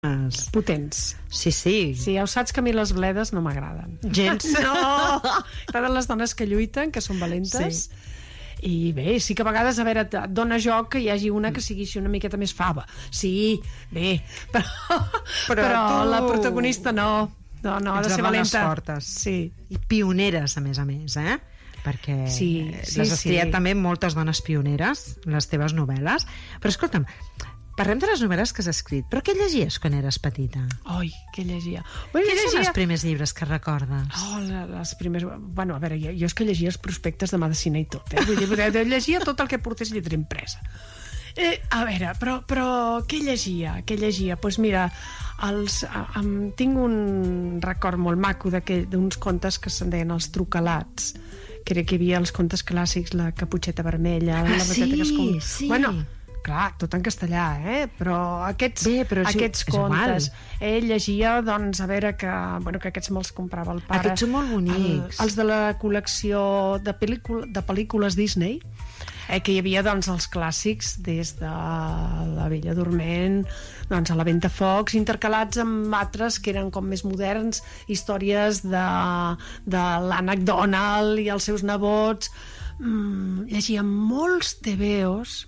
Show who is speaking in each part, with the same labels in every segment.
Speaker 1: potents.
Speaker 2: Sí.
Speaker 1: Sí, ja ho saps que a mi les bledes no m'agraden.
Speaker 2: Gens.
Speaker 1: No! M'agraden les dones que lluiten, que són valentes. Sí. I bé, sí que a vegades, a veure, et dona joc que hi hagi una que sigui així una miqueta més fava. Sí, bé, però
Speaker 2: tu...
Speaker 1: la protagonista no, ha de ser valenta.
Speaker 2: Fortes.
Speaker 1: Sí.
Speaker 2: I pioneres, a més, eh? Perquè les has triat també moltes dones pioneres, les teves novel·les. Però escolta'm, parlem de les novel·les que has escrit, però què llegies quan eres petita?
Speaker 1: Ai, què llegia?
Speaker 2: Quins són els primers llibres que recordes?
Speaker 1: Les primers... Bueno, a veure, jo és que llegia els prospectes de medicina i tot, eh? Vull dir, llegia tot el que portés lletra impresa. A veure, però què llegia? Doncs mira, tinc un record molt maco d'uns contes que se'n deien els trucalats, que hi havia els contes clàssics, la Caputxeta Vermella, la Bateta que es com...
Speaker 2: Sí.
Speaker 1: Bueno, clar, tot en castellà, però aquests contes llegia, doncs, a veure que aquests me'ls comprava el pare.
Speaker 2: Aquests són molt bonics.
Speaker 1: Els de la col·lecció de pel·lícules Disney, que hi havia, doncs, els clàssics des de La Bella Dorment, doncs, a La Ventafocs, intercalats amb altres que eren com més moderns, històries de l'Ànec Donald i els seus nebots. Llegia molts tebeos.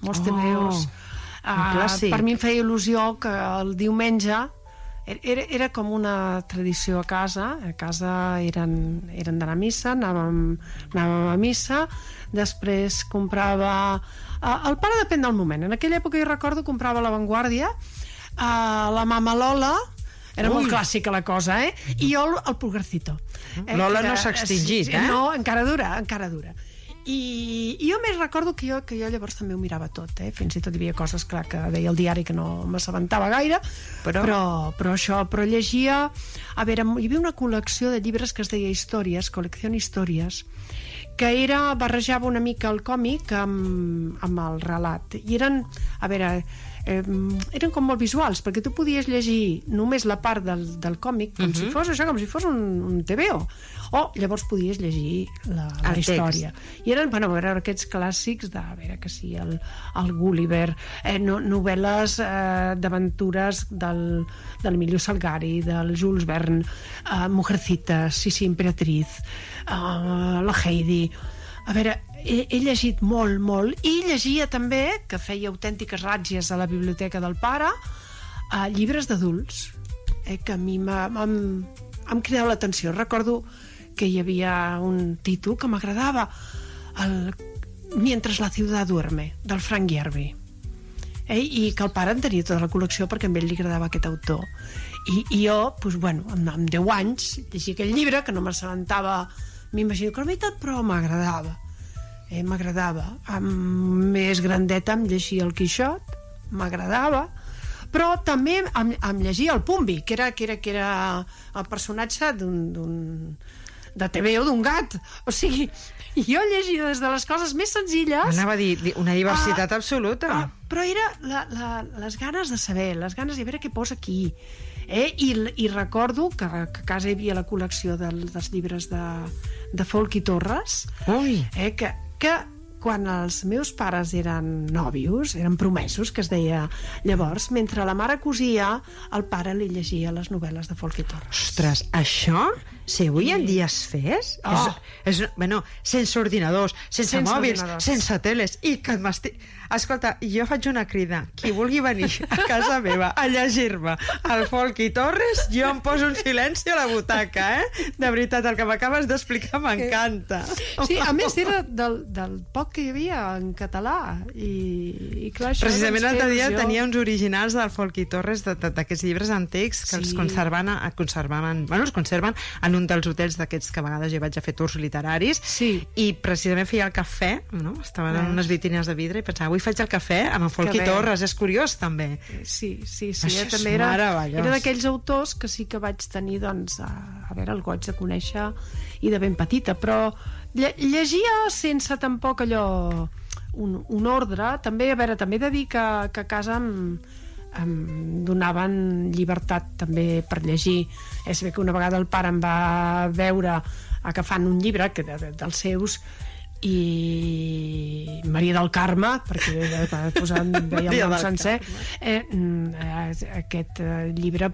Speaker 1: Per mi em feia il·lusió que el diumenge era com una tradició a casa eren d'anar a missa, anàvem a missa, després comprava el pare depèn del moment, en aquella època jo recordo comprava La Vanguardia, la Mama Lola, era molt clàssica la cosa, i jo el Pulgarcito.
Speaker 2: Lola no s'ha extingit,
Speaker 1: no, encara dura. I jo més recordo que jo llavors també ho mirava tot, fins i tot hi havia coses, clar, que deia el diari que no m'assabentava gaire, però llegia. A veure, hi havia una col·lecció de llibres que es deia Històries, Col·lecció Històries, que barrejava una mica el còmic amb el relat, i eren com molt visuals, perquè tu podies llegir només la part del còmic com si fos un TVO, o llavors podies llegir la història. I eren, aquests clàssics el Gulliver, novel·les d'aventures del Emilio Salgari, del Jules Verne, Mujercitas, sí, Emperatriz, la Heidi. A veure, he llegit molt, i llegia també, que feia autèntiques ràtzies a la biblioteca del pare, llibres d'adults, que a mi m'han cridat l'atenció. Recordo que hi havia un títol que m'agradava, Mientras la ciudad duerme, del Frank Yerby, i que el pare en tenia tota la col·lecció perquè a ell li agradava aquest autor, i jo, amb 10 anys llegia aquell llibre, que no m'assabentava, m'imagino que la veritat, però m'agradava. Més grandeta em llegia el Quixot, m'agradava, però també em llegia el Pumbi, que era el personatge de TVO d'un gat. O sigui, jo llegia des de les coses més senzilles...
Speaker 2: Anava a dir una diversitat absoluta.
Speaker 1: Però era les ganes de saber, les ganes de veure què posa aquí. I recordo que a casa hi havia la col·lecció dels llibres de Folk i Torres, que quan els meus pares eren nòvios, eren promesos, que es deia llavors, mentre la mare cosia, el pare li llegia les novel·les de Folk i Torres.
Speaker 2: Ostres, això, si avui en dia es fes, sense ordinadors, sense mòbils, sense teles, i que m'estic... Escolta, jo faig una crida. Qui vulgui venir a casa meva a llegir-me el Folk i Torres, jo em poso un silenci a la butaca, De veritat, el que m'acabes d'explicar m'encanta.
Speaker 1: Sí, a més era del poc que hi havia en català. I clar, això...
Speaker 2: Precisament l'altre dia tenia uns originals del Folk i Torres, d'aquests llibres antics, que els conserven en un dels hotels d'aquests que a vegades jo vaig a fer tours literaris, i precisament feia el cafè, estaven en unes vitrines de vidre, i pensava, avui faig el cafè amb el Folk i Torres, és curiós també.
Speaker 1: Sí,
Speaker 2: això
Speaker 1: també
Speaker 2: és meravellós.
Speaker 1: Era d'aquells autors que sí que vaig tenir, doncs, el goig de conèixer, i de ben petita, però llegia sense tampoc allò un ordre. També, també he de dir que a casa em donaven llibertat també per llegir. És bé que una vegada el pare em va veure agafant un llibre dels seus, i Maria del Carme, perquè deia el nom sencer, aquest llibre